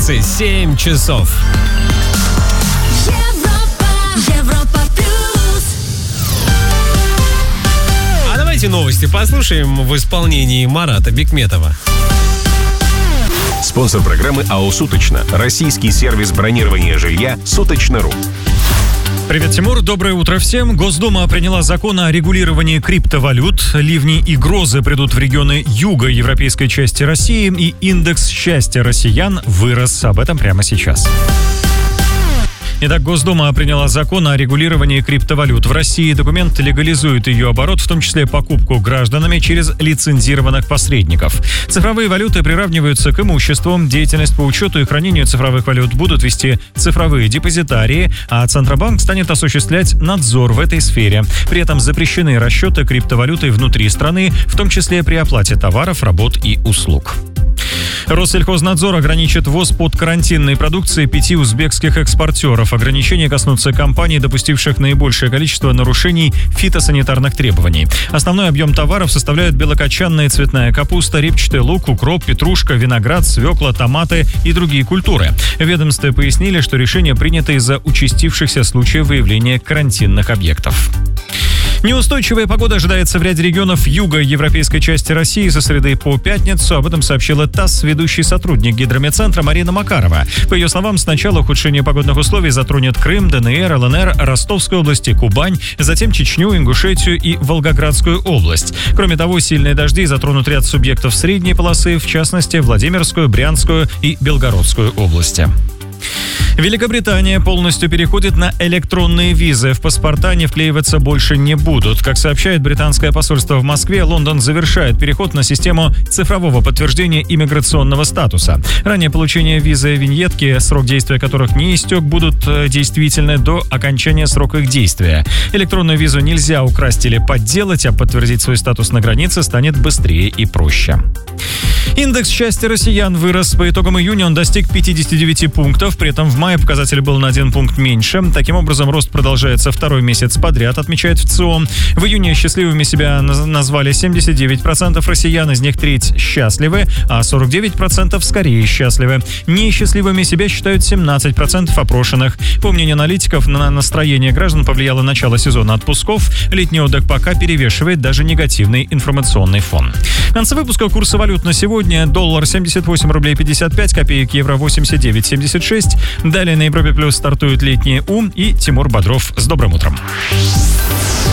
столицы 7 часов. Европа плюс. А давайте новости послушаем в исполнении Марата Бекметова. Спонсор программы АО «Суточно». Российский сервис бронирования жилья «Суточно.ру». Привет, Тимур. Доброе утро всем. Госдума приняла закон о регулировании криптовалют. Ливни и грозы придут в регионы юга европейской части России, и индекс счастья россиян вырос. Об этом прямо сейчас. Итак, Госдума приняла закон о регулировании криптовалют. В России документ легализует ее оборот, в том числе покупку гражданами через лицензированных посредников. Цифровые валюты приравниваются к имуществу. Деятельность по учету и хранению цифровых валют будут вести цифровые депозитарии, а Центробанк станет осуществлять надзор в этой сфере. При этом запрещены расчеты криптовалютой внутри страны, в том числе при оплате товаров, работ и услуг. Россельхознадзор ограничит ввоз подкарантинной продукции 5 узбекских экспортеров. Ограничения коснутся компаний, допустивших наибольшее количество нарушений фитосанитарных требований. Основной объем товаров составляют белокочанная цветная капуста, репчатый лук, укроп, петрушка, виноград, свекла, томаты и другие культуры. В ведомстве пояснили, что решение принято из-за участившихся случаев выявления карантинных объектов. Неустойчивая погода ожидается в ряде регионов юга европейской части России со среды по пятницу. Об этом сообщила ТАСС, ведущий сотрудник Гидрометцентра Марина Макарова. По ее словам, сначала ухудшение погодных условий затронет Крым, ДНР, ЛНР, Ростовскую область, Кубань, затем Чечню, Ингушетию и Волгоградскую область. Кроме того, сильные дожди затронут ряд субъектов средней полосы, в частности, Владимирскую, Брянскую и Белгородскую области. Великобритания полностью переходит на электронные визы. В паспорта не вклеиваться больше не будут. Как сообщает британское посольство в Москве, Лондон завершает переход на систему цифрового подтверждения иммиграционного статуса. Ранее получение визы виньетки, срок действия которых не истек, будут действительны до окончания срока их действия. Электронную визу нельзя украсть или подделать, а подтвердить свой статус на границе станет быстрее и проще. Индекс счастья россиян вырос. По итогам июня он достиг 59 пунктов. При этом в мае показатель был на 1 пункт меньше. Таким образом, рост продолжается второй месяц подряд, отмечает ВЦИОМ. В июне счастливыми себя назвали 79% россиян, из них треть счастливы, а 49% скорее счастливы. Несчастливыми себя считают 17% опрошенных. По мнению аналитиков, на настроение граждан повлияло начало сезона отпусков. Летний отдых пока перевешивает даже негативный информационный фон. В конце выпуска курсы валют на сегодня. Доллар 78 рублей 55 копеек, евро 89,76. Далее на Европе Плюс стартует летний ум и Тимур Бодров. С добрым утром.